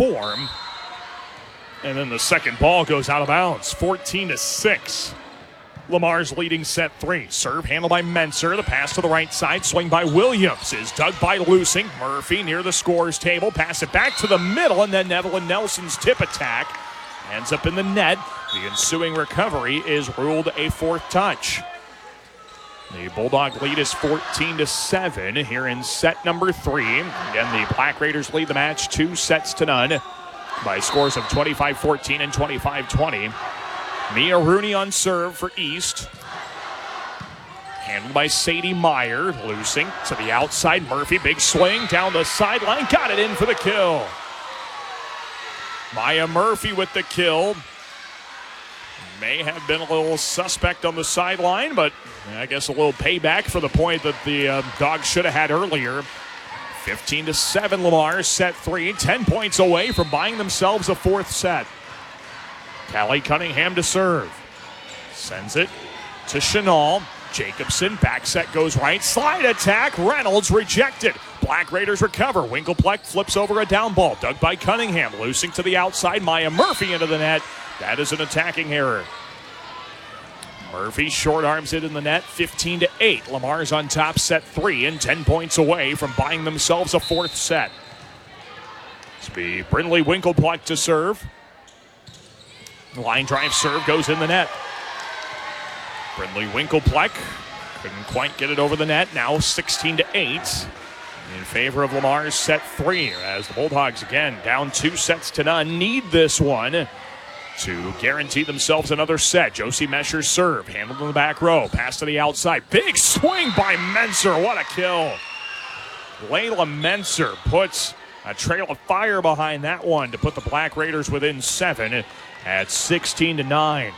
form. And then the second ball goes out of bounds, 14-6. Lamar's leading set 3. Serve handled by Menser. The pass to the right side. Swing by Williams is dug by Lusing. Murphy near the scorer's table. Pass it back to the middle, and then Neville Nelson's tip attack ends up in the net. The ensuing recovery is ruled a fourth touch. The Bulldog lead is 14-7 here in set number 3. Again, the Black Raiders lead the match 2-0 by scores of 25-14 and 25-20. Mia Rooney on serve for East. Handled by Sadie Meyer. Lusing to the outside. Murphy, big swing down the sideline. Got it in for the kill. Maya Murphy with the kill. May have been a little suspect on the sideline, but I guess a little payback for the point that the Dogs should have had earlier. 15-7 Lamar, set 3. 10 points away from buying themselves a fourth set. Callie Cunningham to serve. Sends it to Chenal. Jacobson, back set goes right. Slide attack. Reynolds rejected. Black Raiders recover. Winkelpleck flips over a down ball. Dug by Cunningham. Loosing to the outside. Maya Murphy into the net. That is an attacking error. Murphy short arms it in the net. 15-8. Lamar's on top, set 3, and 10 points away from buying themselves a fourth set. It's be Brindley Winkelpleck to serve. Line drive serve goes in the net. Brindley Winkelpleck couldn't quite get it over the net. Now 16-8 in favor of Lamar's set 3 as the Bulldogs again down 2-0 need this one to guarantee themselves another set. Josie Mesher's serve handled in the back row. Pass to the outside. Big swing by Menser. What a kill. Layla Menser puts a trail of fire behind that one to put the Black Raiders within 7 at 16-9.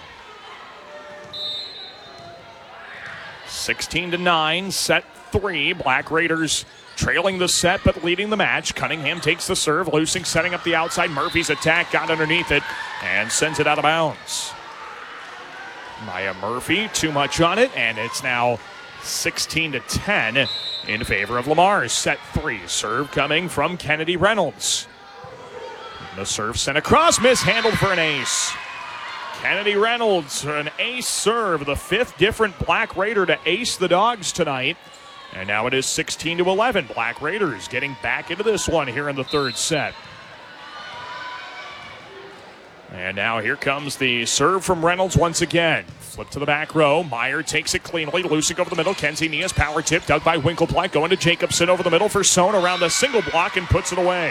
16-9, set 3. Black Raiders trailing the set but leading the match. Cunningham takes the serve. Lusing setting up the outside. Murphy's attack got underneath it and sends it out of bounds. Maya Murphy, too much on it, and it's now 16-10 in favor of Lamar's set 3. Serve coming from Kennedy Reynolds. The serve sent across, mishandled for an ace. Kennedy Reynolds, an ace serve, the 5th different Black Raider to ace the Dogs tonight. And now it is 16-11. Black Raiders getting back into this one here in the third set. And now here comes the serve from Reynolds once again. Flip to the back row. Meyer takes it cleanly. Lusing over the middle. Kenzie Nias power tip. Dug by Winkelpleck. Going to Jacobson over the middle for Sohn around the single block and puts it away.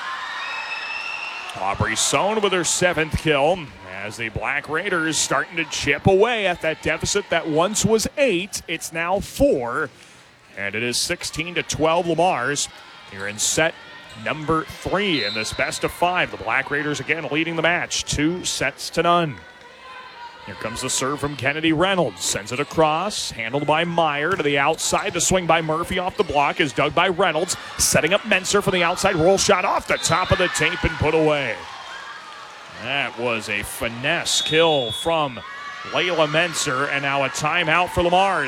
Aubrey Sohn with her 7th kill as the Black Raiders starting to chip away at that deficit that once was 8. It's now 4. And it is 16-12 Lamar's here in set number 3 in this best of 5. The Black Raiders again leading the match 2-0. Here comes the serve from Kennedy Reynolds. Sends it across. Handled by Meyer to the outside. The swing by Murphy off the block is dug by Reynolds. Setting up Menser for the outside. Roll shot off the top of the tape and put away. That was a finesse kill from Layla Menser, and now a timeout for Lamar's.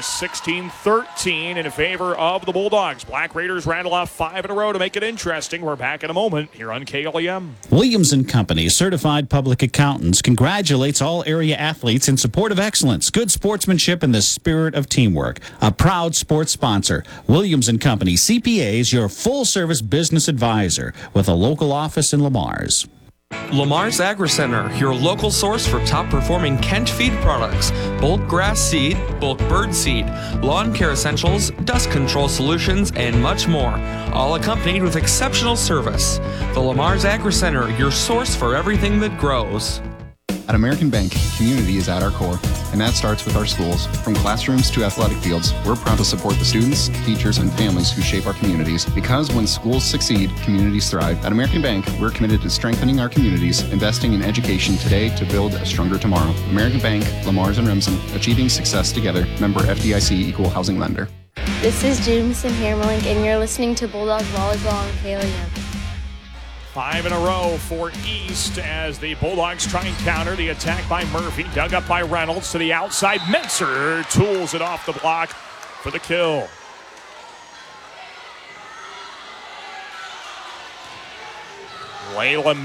16-13 in favor of the Bulldogs. Black Raiders rattle off 5 in a row to make it interesting. We're back in a moment here on KLEM. Williams & Company, certified public accountants, congratulates all area athletes in support of excellence, good sportsmanship, and the spirit of teamwork. A proud sports sponsor, Williams & Company CPAs, your full-service business advisor with a local office in Lamar's. Lamar's Agri-Center, your local source for top-performing Kent feed products, bulk grass seed, bulk bird seed, lawn care essentials, dust control solutions, and much more, all accompanied with exceptional service. The Lamar's Agri-Center, your source for everything that grows. At American Bank, community is at our core, and that starts with our schools. From classrooms to athletic fields, we're proud to support the students, teachers, and families who shape our communities. Because when schools succeed, communities thrive. At American Bank, we're committed to strengthening our communities, investing in education today to build a stronger tomorrow. American Bank, Lamar's and Remsen, achieving success together. Member FDIC, Equal Housing Lender. This is Jameson Hammerlink, and you're listening to Bulldogs Volleyball on KLEM. 5 in a row for East as the Bulldogs try and counter the attack by Murphy. Dug up by Reynolds to the outside. Menser tools it off the block for the kill. Layla